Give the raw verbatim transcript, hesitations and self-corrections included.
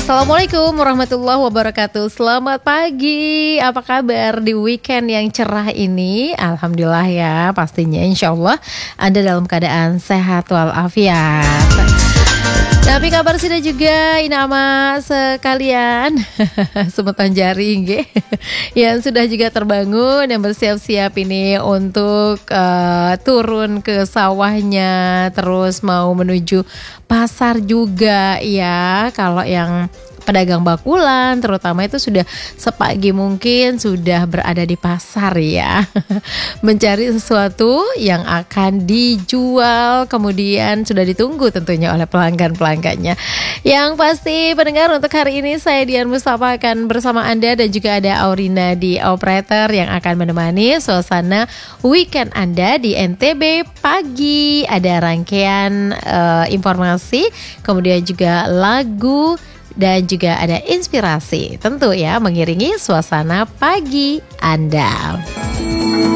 Assalamualaikum warahmatullahi wabarakatuh. Selamat pagi, apa kabar di weekend yang cerah ini? Alhamdulillah ya, pastinya insya Allah Anda dalam keadaan sehat walafiat. Tapi kabar sudah juga inama sekalian semetan jari nge, yang sudah juga terbangun yang bersiap-siap ini untuk uh, turun ke sawahnya, terus mau menuju pasar juga ya. Kalau yang pedagang bakulan terutama itu sudah sepagi mungkin sudah berada di pasar ya, mencari sesuatu yang akan dijual, kemudian sudah ditunggu tentunya oleh pelanggan-pelanggannya. Yang pasti pendengar, untuk hari ini saya Dian Mustafa akan bersama Anda dan juga ada Aurina di operator yang akan menemani suasana weekend Anda di N T B pagi. Ada rangkaian uh, informasi, kemudian juga lagu, dan juga ada inspirasi tentu ya mengiringi suasana pagi Anda.